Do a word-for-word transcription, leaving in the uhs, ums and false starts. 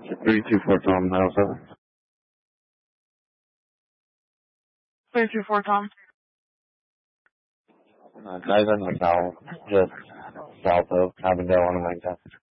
three two four Tom, nine oh seven. three two four Tom. Uh, guys in McDowell, just south of Carbondale on Lancaster.